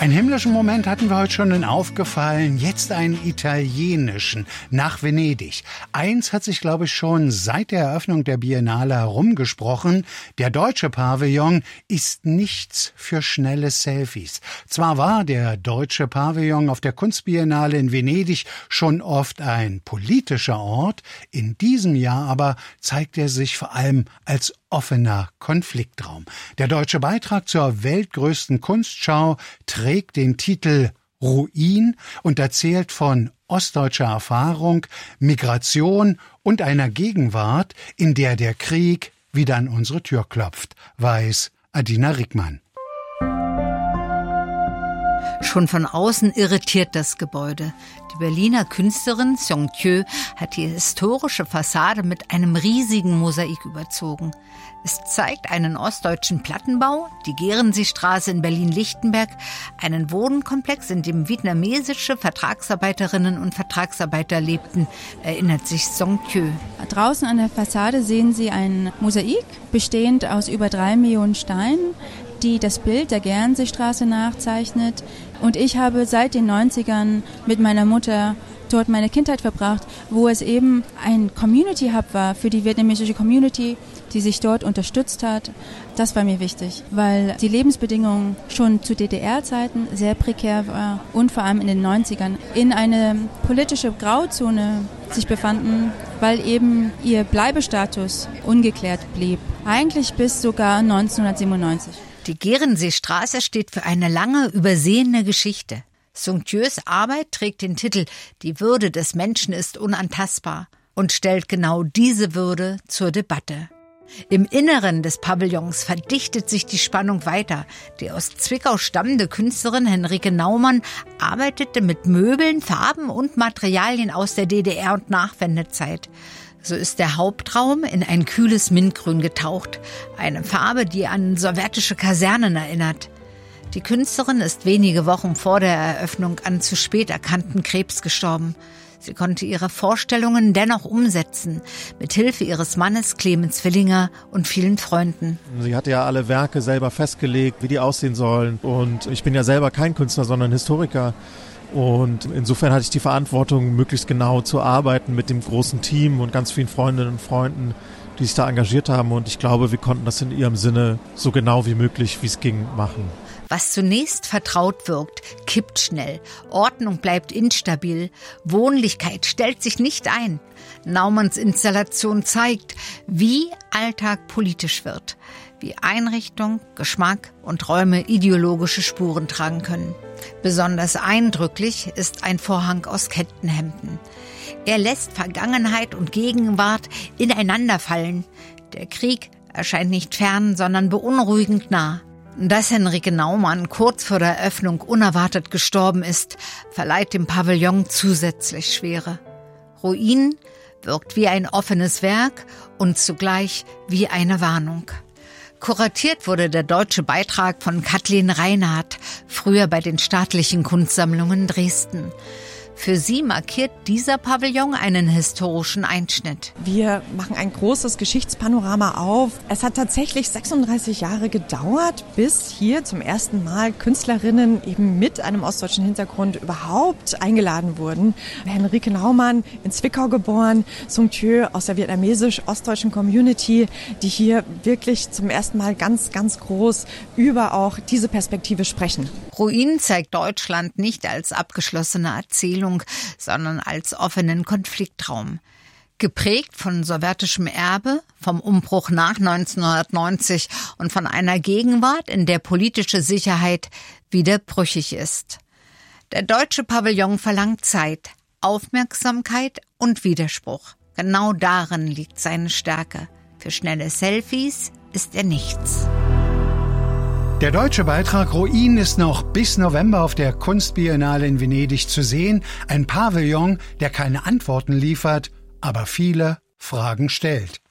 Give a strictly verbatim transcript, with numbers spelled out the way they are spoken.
Einen himmlischen Moment hatten wir heute schon in Aufgefallen, jetzt einen italienischen, nach Venedig. Eins hat sich, glaube ich, schon seit der Eröffnung der Biennale herumgesprochen: der deutsche Pavillon ist nichts für schnelle Selfies. Zwar war der deutsche Pavillon auf der Kunstbiennale in Venedig schon oft ein politischer Ort, in diesem Jahr aber zeigt er sich vor allem als offener Konfliktraum. Der deutsche Beitrag zur weltgrößten Kunstschau trägt den Titel Ruin und erzählt von ostdeutscher Erfahrung, Migration und einer Gegenwart, in der der Krieg wieder an unsere Tür klopft, weiß Adina Rickmann. Schon von außen irritiert das Gebäude. Die Berliner Künstlerin Song Thieu hat die historische Fassade mit einem riesigen Mosaik überzogen. Es zeigt einen ostdeutschen Plattenbau, die Gerenseestraße in Berlin-Lichtenberg, einen Wohnkomplex, in dem vietnamesische Vertragsarbeiterinnen und Vertragsarbeiter lebten, erinnert sich Song Thieu. Draußen an der Fassade sehen Sie ein Mosaik, bestehend aus über drei Millionen Steinen, die das Bild der Gerenseestraße nachzeichnet. Und ich habe seit den neunzigern mit meiner Mutter dort meine Kindheit verbracht, wo es eben ein Community-Hub war für die vietnamesische Community, die sich dort unterstützt hat. Das war mir wichtig, weil die Lebensbedingungen schon zu D D R-Zeiten sehr prekär waren und vor allem in den neunzigern in eine politische Grauzone sich befanden, weil eben ihr Bleibestatus ungeklärt blieb. Eigentlich bis sogar neunzehnhundertsiebenundneunzig. Die Gerenseestraße steht für eine lange übersehene Geschichte. Song Thieus Arbeit trägt den Titel »Die Würde des Menschen ist unantastbar« und stellt genau diese Würde zur Debatte. Im Inneren des Pavillons verdichtet sich die Spannung weiter. Die aus Zwickau stammende Künstlerin Henrike Naumann arbeitete mit Möbeln, Farben und Materialien aus der D D R- und Nachwendezeit. So ist der Hauptraum in ein kühles Mintgrün getaucht, eine Farbe, die an sowjetische Kasernen erinnert. Die Künstlerin ist wenige Wochen vor der Eröffnung an zu spät erkannten Krebs gestorben. Sie konnte ihre Vorstellungen dennoch umsetzen, mit Hilfe ihres Mannes Clemens Villinger und vielen Freunden. Sie hatte ja alle Werke selber festgelegt, wie die aussehen sollen. Und ich bin ja selber kein Künstler, sondern Historiker. Und insofern hatte ich die Verantwortung, möglichst genau zu arbeiten mit dem großen Team und ganz vielen Freundinnen und Freunden, die sich da engagiert haben. Und ich glaube, wir konnten das in ihrem Sinne so genau wie möglich, wie es ging, machen. Was zunächst vertraut wirkt, kippt schnell. Ordnung bleibt instabil. Wohnlichkeit stellt sich nicht ein. Naumanns Installation zeigt, wie Alltag politisch wird, wie Einrichtung, Geschmack und Räume ideologische Spuren tragen können. Besonders eindrücklich ist ein Vorhang aus Kettenhemden. Er lässt Vergangenheit und Gegenwart ineinanderfallen. Der Krieg erscheint nicht fern, sondern beunruhigend nah. Dass Henrike Naumann kurz vor der Eröffnung unerwartet gestorben ist, verleiht dem Pavillon zusätzlich Schwere. Ruin wirkt wie ein offenes Werk und zugleich wie eine Warnung. Kuratiert wurde der deutsche Beitrag von Kathleen Reinhardt, früher bei den Staatlichen Kunstsammlungen Dresden. Für sie markiert dieser Pavillon einen historischen Einschnitt. Wir machen ein großes Geschichtspanorama auf. Es hat tatsächlich sechsunddreißig Jahre gedauert, bis hier zum ersten Mal Künstlerinnen eben mit einem ostdeutschen Hintergrund überhaupt eingeladen wurden. Henrike Naumann, in Zwickau geboren, Song Thieu aus der vietnamesisch-ostdeutschen Community, die hier wirklich zum ersten Mal ganz, ganz groß über auch diese Perspektive sprechen. Ruin zeigt Deutschland nicht als abgeschlossene Erzählung, sondern als offenen Konfliktraum. Geprägt von sowjetischem Erbe, vom Umbruch nach neunzehnhundertneunzig und von einer Gegenwart, in der politische Sicherheit wieder brüchig ist. Der deutsche Pavillon verlangt Zeit, Aufmerksamkeit und Widerspruch. Genau darin liegt seine Stärke. Für schnelle Selfies ist er nichts. Der deutsche Beitrag Ruin ist noch bis November auf der Kunstbiennale in Venedig zu sehen. Ein Pavillon, der keine Antworten liefert, aber viele Fragen stellt.